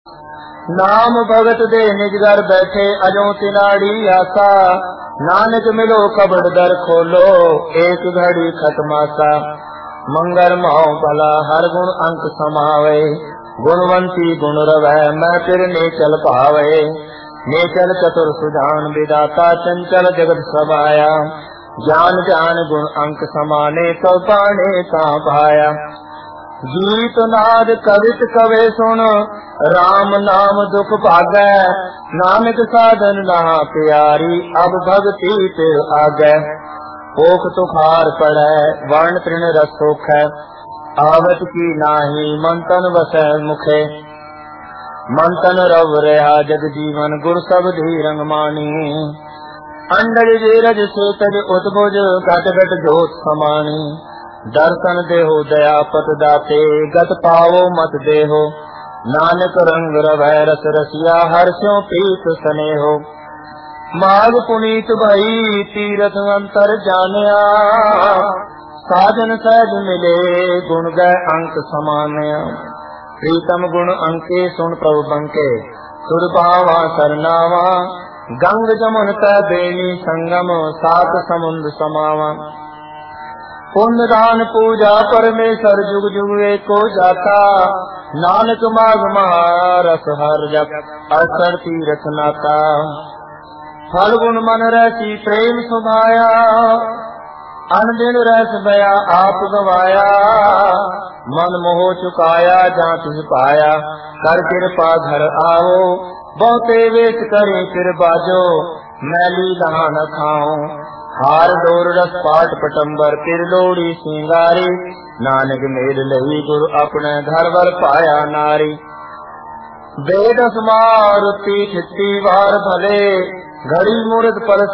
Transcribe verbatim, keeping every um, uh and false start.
नाम भगत दे निजगर बैठे अजो तिनाड़ी आसा, नानक मिलो कबड़ दर खोलो एक घड़ी खतमासा। मंगर माओ भला हर गुण अंक समावे, गुणवंती गुण रवै मैं फिर नेचल पावे। नेचल चतुर सुजान विदाता चंचल जगत सभाया, ज्ञान ज्ञान गुण अंक समाने तो पाने ता पाया। गीत नाद कवित कवे सुन राम नाम दुख भागै, नानक साधन नहा प्यारी अब भगति तिर आगै। ओख तुखार पड़ै वर्ण तृण रस सोखै, आवत की नाही मन तन वसै मुखे। मन तन रव रहा जग जीवन गुर सब धीरंग मानी, अंडज जेरज सेतज उद्भुज घट घट जोत समानी। दर्शन देहो दयापत दाते गत पावो मत देहो, नानक रंग रवै रस रसिया हर स्यों प्रीत स्नेहो। माग पुनीत भई तीरथ अंतर जानिया, साधन सहज मिले गुण गए अंक समानया। प्रीतम गुण अंके सुन प्रभु बंके, सुर भावा सरनावा। गंग जमुन तै बेनी संगम सात समुद्र समावा। पुण्य दान पूजा परमेश्वर जुग जुग एको जाता, नानक माग महारस हर जप अक्षर तीरथ नाता। फल गुण मन रसी प्रेम सुभाया, अनदिन रस बया आप गवाया। मन मोह चुकाया जा तुझ पाया, कर कृपा घर आओ। बहुते वेश करे फिर बाजो, मैली लहा न खाओ। हार डोर रस पाट पटम्बर फिर लोड़ी सिंगारी, नानक मेल लही गुरु अपने घर वर पाया नारी। बेदस मारुति छित्ती वार भले, घड़ी मूर्त पर